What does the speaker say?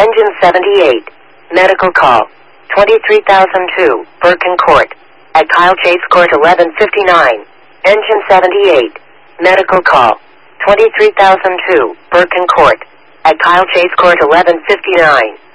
Engine 78. Medical call. 23,002, Birkin Court. At Kyle Chase Court 1159. Engine 78. Medical call. 23,002, Birkin Court. At Kyle Chase Court 1159.